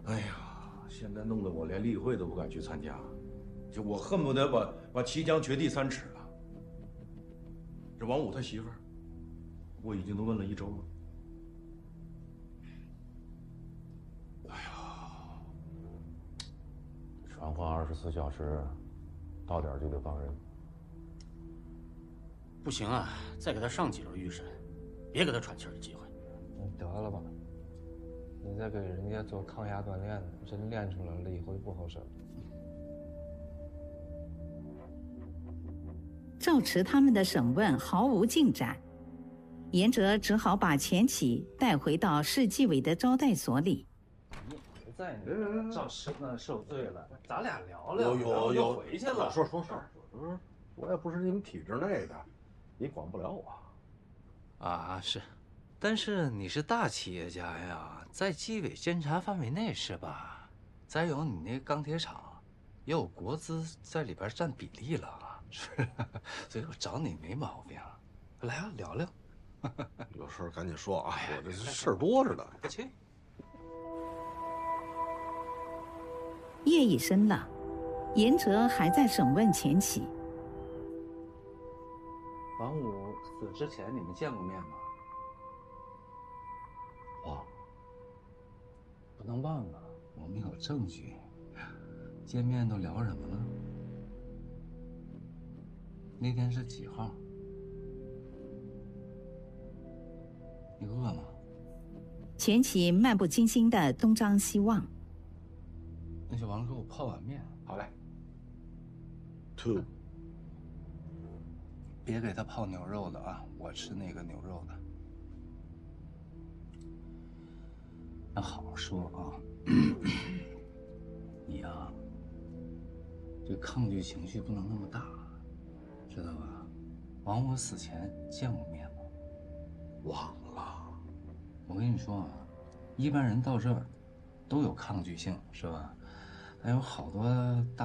哎呀，现在弄得我连例会都不敢去参加，就我恨不得把綦江掘地3尺了。这王五他媳妇儿，我已经都问了1周了。哎呀， 传话24小时，到点就得放人。 不行啊，再给他上几轮预审，别给他喘气儿的机会。 得了吧，你再给人家做抗压锻炼，真练出来了以后就不好使了。 赵驰他们的审问毫无进展，严哲只好把钱启带回到市纪委的招待所里。 你别在那赵驰那受罪了，咱俩聊聊， 有回去了。 说，我也不是你们体制内的，你管不了我。 啊，是，但是你是大企业家呀，在纪委监察范围内是吧？再有你那钢铁厂，也有国资在里边占比例了啊，是，所以我找你没毛病。来啊，聊聊。 有事赶紧说啊，我这事儿多着呢。 快去。 夜已深了，严哲还在审问钱启。 王五死之前你们见过面吗？ 忘了， 不能忘啊，我们有证据。见面都聊什么了？那天是几号？你饿吗？ 钱启漫不经心地东张西望。 那就王给我泡碗面。 好嘞。Two。 别给他泡牛肉的啊，我吃那个牛肉的。那好好说啊，你呀，这抗拒情绪不能那么大，知道吧？王五死前见过面吗？ 忘了。 我跟你说啊，一般人到这儿都有抗拒性，是吧？还有好多大。